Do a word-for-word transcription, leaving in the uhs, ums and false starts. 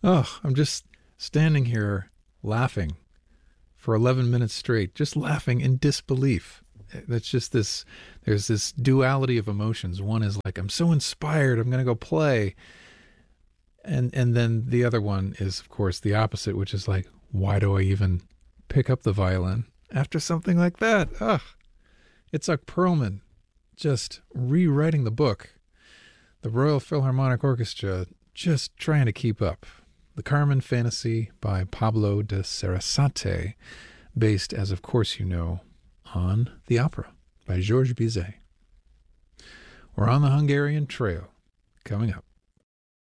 Oh, I'm just standing here laughing for eleven minutes straight, just laughing in disbelief. That's just this, there's this duality of emotions. One is like, I'm so inspired, I'm going to go play. And, and then the other one is, of course, the opposite, which is like, why do I even pick up the violin after something like that? Ugh. Itzhak Perlman just rewriting the book. The Royal Philharmonic Orchestra just trying to keep up. The Carmen Fantasy by Pablo de Sarasate, based, as of course you know, on the opera by Georges Bizet. We're on the Hungarian Trail, coming up.